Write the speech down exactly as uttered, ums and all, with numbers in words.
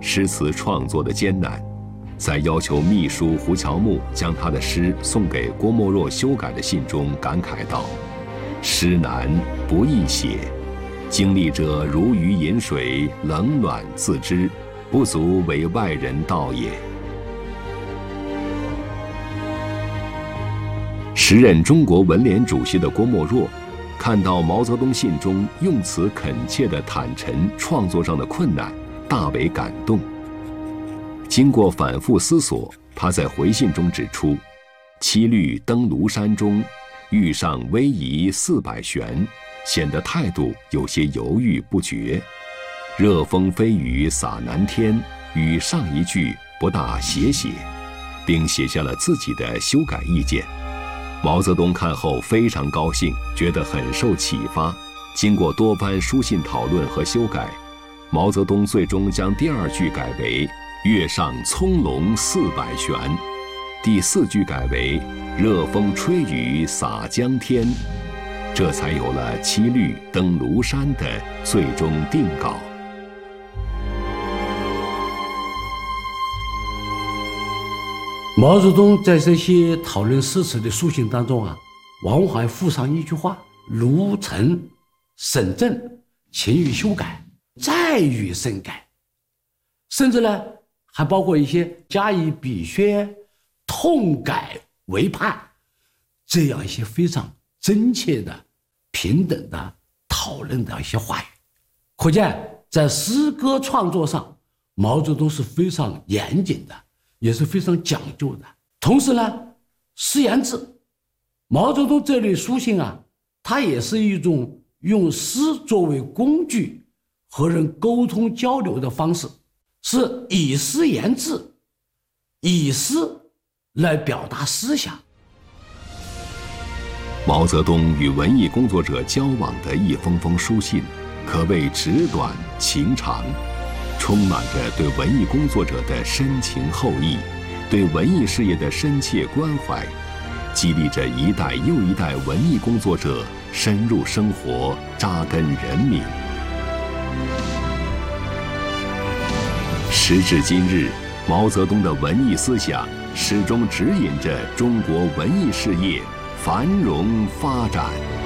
诗词创作的艰难，在要求秘书胡乔木将他的诗送给郭沫若修改的信中感慨道：“诗难不易写，经历者如鱼饮水，冷暖自知，不足为外人道也。”时任中国文联主席的郭沫若，看到毛泽东信中用词恳切地坦陈创作上的困难，大为感动。经过反复思索，他在回信中指出：“七律登庐山中，欲上逶迤四百旋，显得态度有些犹豫不决。热风飞雨洒南天，与上一句不大协写，并写下了自己的修改意见。”毛泽东看后非常高兴，觉得很受启发。经过多番书信讨论和修改，毛泽东最终将第二句改为“月上葱茏四百旋”，第四句改为“热风吹雨洒江天”，这才有了七律登庐山的最终定稿。 毛泽东在这些讨论诗词的书信当中啊，往往还附上一句话：“如陈审正，勤于修改，再予深改。”甚至呢，还包括一些加以比削、痛改为盼，这样一些非常真切的、平等的讨论的一些话语。可见，在诗歌创作上，毛泽东是非常严谨的，也是非常讲究的。同时呢，诗言志，毛泽东这类书信啊，它也是一种用诗作为工具和人沟通交流的方式，是以诗言志，以诗来表达思想。 毛泽东与文艺工作者交往的一封封书信，可谓纸短情长，充满着对文艺工作者的深情厚谊，对文艺事业的深切关怀，激励着一代又一代文艺工作者深入生活，扎根人民。时至今日，毛泽东的文艺思想始终指引着中国文艺事业繁荣发展。